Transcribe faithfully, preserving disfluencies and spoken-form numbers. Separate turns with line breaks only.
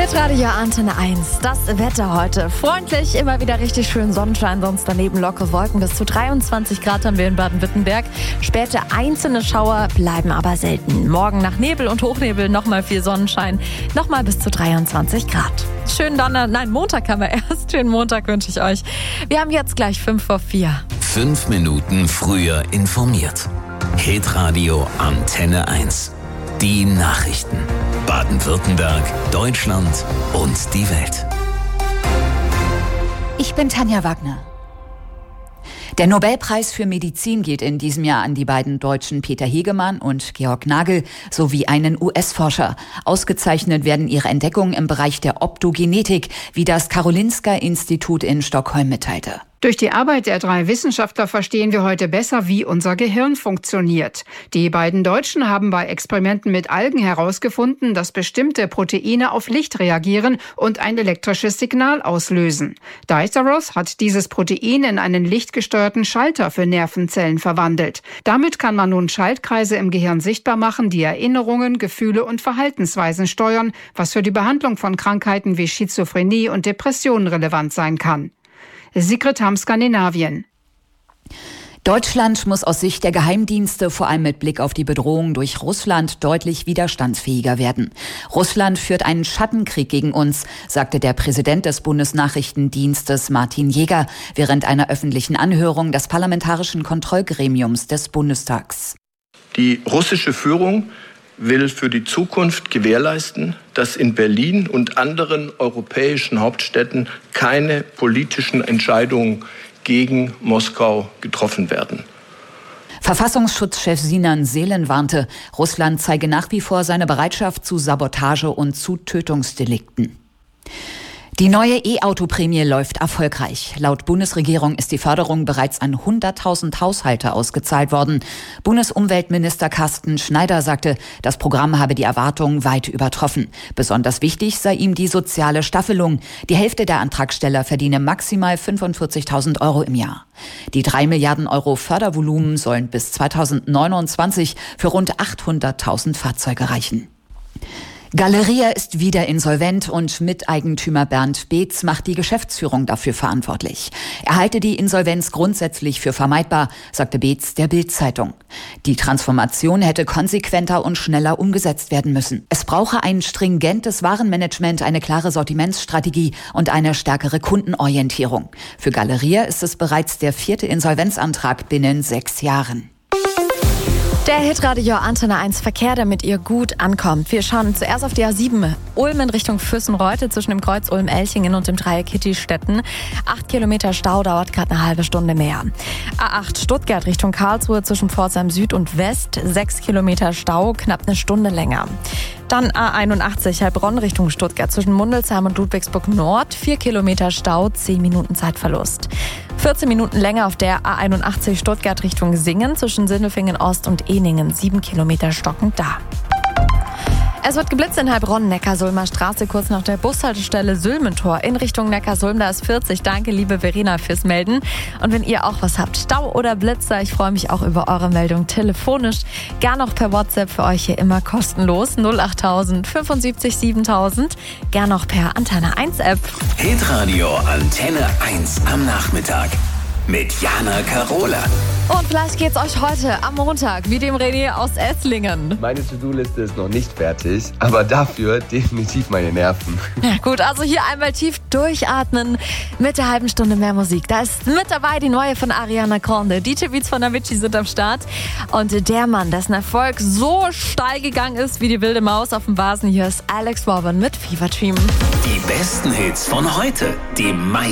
Hitradio Antenne eins. Das Wetter heute. Freundlich, immer wieder richtig schön Sonnenschein, sonst daneben lockere Wolken. Bis zu dreiundzwanzig Grad haben wir in Baden-Württemberg. Späte einzelne Schauer bleiben aber selten. Morgen nach Nebel und Hochnebel nochmal viel Sonnenschein. Nochmal bis zu dreiundzwanzig Grad. Schönen Donner, nein, Montag haben wir erst. Schönen Montag wünsche ich euch. Wir haben jetzt gleich fünf vor vier.
Fünf Minuten früher informiert. Hitradio Antenne eins. Die Nachrichten. Baden-Württemberg, Deutschland und die Welt.
Ich bin Tanja Wagner. Der Nobelpreis für Medizin geht in diesem Jahr an die beiden Deutschen Peter Hegemann und Georg Nagel sowie einen U S-Forscher. Ausgezeichnet werden ihre Entdeckungen im Bereich der Optogenetik, wie das Karolinska-Institut in Stockholm mitteilte.
Durch die Arbeit der drei Wissenschaftler verstehen wir heute besser, wie unser Gehirn funktioniert. Die beiden Deutschen haben bei Experimenten mit Algen herausgefunden, dass bestimmte Proteine auf Licht reagieren und ein elektrisches Signal auslösen. Diceros hat dieses Protein in einen lichtgesteuerten Schalter für Nervenzellen verwandelt. Damit kann man nun Schaltkreise im Gehirn sichtbar machen, die Erinnerungen, Gefühle und Verhaltensweisen steuern, was für die Behandlung von Krankheiten wie Schizophrenie und Depressionen relevant sein kann. Sigrid Hamm, Skandinavien.
Deutschland muss aus Sicht der Geheimdienste vor allem mit Blick auf die Bedrohung durch Russland deutlich widerstandsfähiger werden. Russland führt einen Schattenkrieg gegen uns, sagte der Präsident des Bundesnachrichtendienstes Martin Jäger während einer öffentlichen Anhörung des Parlamentarischen Kontrollgremiums des Bundestags.
Die russische Führung will für die Zukunft gewährleisten, dass in Berlin und anderen europäischen Hauptstädten keine politischen Entscheidungen gegen Moskau getroffen werden.
Verfassungsschutzchef Sinan Seelen warnte, Russland zeige nach wie vor seine Bereitschaft zu Sabotage und zu Tötungsdelikten. Die neue E-Auto-Prämie läuft erfolgreich. Laut Bundesregierung ist die Förderung bereits an hunderttausend Haushalte ausgezahlt worden. Bundesumweltminister Carsten Schneider sagte, das Programm habe die Erwartungen weit übertroffen. Besonders wichtig sei ihm die soziale Staffelung. Die Hälfte der Antragsteller verdiene maximal fünfundvierzigtausend Euro im Jahr. Die drei Milliarden Euro Fördervolumen sollen bis zweitausendneunundzwanzig für rund achthunderttausend Fahrzeuge reichen. Galeria ist wieder insolvent und Miteigentümer Bernd Beetz macht die Geschäftsführung dafür verantwortlich. Er halte die Insolvenz grundsätzlich für vermeidbar, sagte Beetz der Bild-Zeitung. Die Transformation hätte konsequenter und schneller umgesetzt werden müssen. Es brauche ein stringentes Warenmanagement, eine klare Sortimentsstrategie und eine stärkere Kundenorientierung. Für Galeria ist es bereits der vierte Insolvenzantrag binnen sechs Jahren.
Der Hitradio Antenne eins Verkehr, damit ihr gut ankommt. Wir schauen zuerst auf die A sieben. Ulm in Richtung Füssenreute zwischen dem Kreuz Ulm-Elchingen und dem Dreieck Hittistetten. Acht Kilometer Stau, dauert gerade eine halbe Stunde mehr. A acht Stuttgart Richtung Karlsruhe zwischen Pforzheim Süd und West. Sechs Kilometer Stau, knapp eine Stunde länger. Dann A einundachtzig Heilbronn Richtung Stuttgart zwischen Mundelsheim und Ludwigsburg Nord. Vier Kilometer Stau, zehn Minuten Zeitverlust. vierzehn Minuten länger auf der A einundachtzig Stuttgart Richtung Singen zwischen Sindelfingen Ost und Ehningen. Sieben Kilometer stockend da. Es wird geblitzt in Heilbronn, Neckarsulmer Straße, kurz nach der Bushaltestelle Sülmentor in Richtung Neckarsulm. Da ist vierzig. Danke, liebe Verena, fürs Melden. Und wenn ihr auch was habt, Stau oder Blitzer, ich freue mich auch über eure Meldung telefonisch. Gar noch per WhatsApp für euch hier immer kostenlos. null achttausend fünfundsiebzig siebentausend. Gern noch per Antenne eins App.
Hitradio Antenne eins am Nachmittag. Mit Jana Karola.
Und vielleicht geht's euch heute am Montag wie dem René aus Esslingen.
Meine To-Do-Liste ist noch nicht fertig, aber dafür definitiv meine Nerven.
Ja gut, also hier einmal tief durchatmen mit der halben Stunde mehr Musik. Da ist mit dabei die neue von Ariana Grande. D J Beats von Avicii sind am Start. Und der Mann, dessen Erfolg so steil gegangen ist wie die wilde Maus auf dem Vasen, hier ist Alex Warburton mit Fever Dream.
Die besten Hits von heute. Die meisten